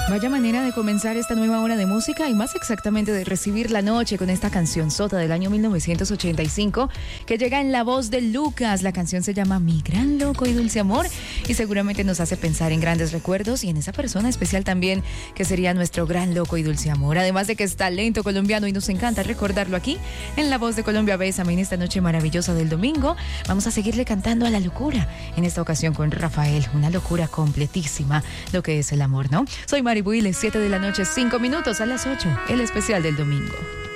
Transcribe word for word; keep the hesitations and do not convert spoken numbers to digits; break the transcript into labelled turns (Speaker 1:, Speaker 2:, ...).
Speaker 1: Vaya manera de comenzar esta nueva hora de música y más exactamente de recibir la noche con esta canción sota del año mil novecientos ochenta y cinco que llega en la voz de Lucas. La canción se llama Mi Gran Loco y Dulce Amor y seguramente nos hace pensar en grandes recuerdos y en esa persona especial también que sería nuestro gran loco y dulce amor. Además de que es talento colombiano y nos encanta recordarlo aquí en La Voz de Colombia. Bésame en esta noche maravillosa del domingo. Vamos a seguirle cantando a la locura, en esta ocasión con Rafael, una locura completísima, lo que es el amor, ¿no? Soy Mari Builes, siete de la noche, cinco minutos a las ocho, el especial del domingo.